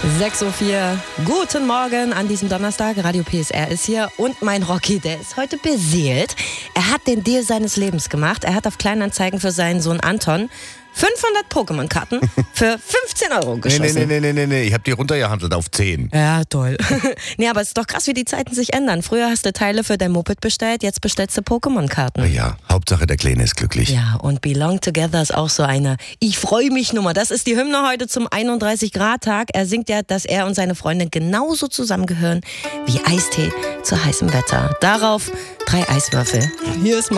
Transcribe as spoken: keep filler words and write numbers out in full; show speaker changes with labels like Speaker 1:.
Speaker 1: sechs Uhr vier, guten Morgen an diesem Donnerstag. Radio P S R ist hier und mein Rocky, der ist heute beseelt. Er hat den Deal seines Lebens gemacht. Er hat auf Kleinanzeigen für seinen Sohn Anton fünfhundert Pokémon-Karten für fünfzehn Euro geschossen.
Speaker 2: Nee, nee, nee, nee, nee, nee. Ich hab die runtergehandelt auf zehn.
Speaker 1: Ja, toll. Nee, aber es ist doch krass, wie die Zeiten sich ändern. Früher hast du Teile für dein Moped bestellt, jetzt bestellst du Pokémon-Karten.
Speaker 2: Ja, Hauptsache der Kleine ist glücklich.
Speaker 1: Ja, und Belong Together ist auch so eine Ich-freu-mich-Nummer. Das ist die Hymne heute zum einunddreißig Grad Tag. Er singt ja, dass er und seine Freundin genauso zusammengehören wie Eistee zu heißem Wetter. Darauf drei Eiswürfel. Hier ist